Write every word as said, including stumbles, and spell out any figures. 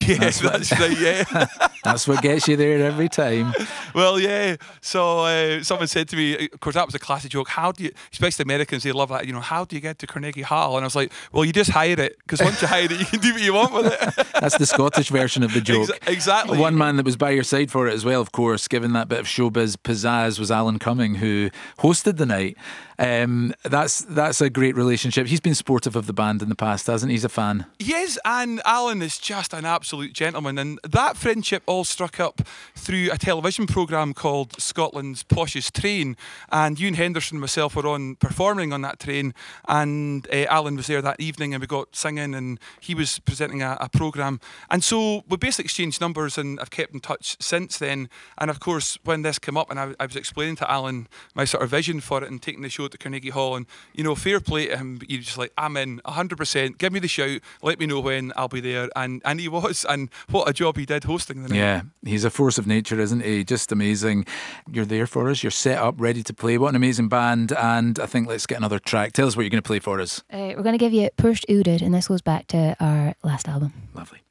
Yeah, that's, that's what, right, yeah. That's what gets you there every time. Well, yeah. So uh, someone said to me, of course, that was a classic joke. How do you, especially Americans, they love that. You know, how do you get to Carnegie Hall? And I was like, well, you just hire it, because once you hire it, you can do what you want with it. That's the Scottish version of the joke. Ex- exactly. One man that was by your side for it as well, of course, given that bit of showbiz pizzazz, was Alan Cumming, who hosted the night. Um, that's that's a great relationship. He's been supportive of the band in the past, hasn't he? He's a fan. Yes, and Alan is just an absolute gentleman, and that friendship all struck up through a television programme called Scotland's Poshest Train, and Ewan Henderson and myself were on performing on that train, and uh, Alan was there that evening, and we got singing, and he was presenting a, a programme, and so we basically exchanged numbers, and I've kept in touch since then. And of course, when this came up, and I, I was explaining to Alan my sort of vision for it and taking the show to Carnegie Hall, and you know, fair play to him, but he was just like, I'm in one hundred percent, give me the shout, let me know when, I'll be there. And and he was, and what a job he did hosting the night. Yeah, he's a force of nature, isn't he? Just amazing. You're there for us, you're set up, ready to play. What an amazing band. And I think let's get another track. Tell us what you're going to play for us. Uh, we're going to give you Pursed Uded, and this goes back to our last album. Lovely.